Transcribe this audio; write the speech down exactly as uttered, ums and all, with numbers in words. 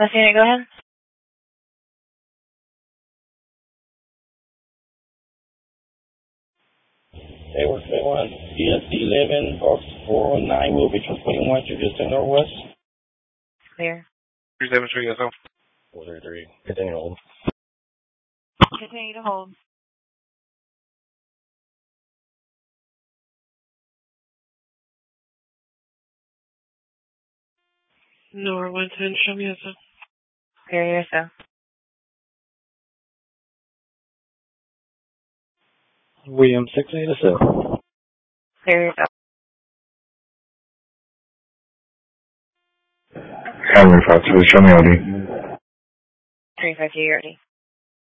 Last unit, go ahead. They were on D S C eleven, box four oh nine, will be transporting one to just the northwest. Clear. three seven three, yes, sir. four three three, continue to hold. Continue to hold. Nora one ten, show me, yes, sir. Clear yourself. William six eight seven. Clear yourself. Henry five two, show me I D. three five two, you're ready.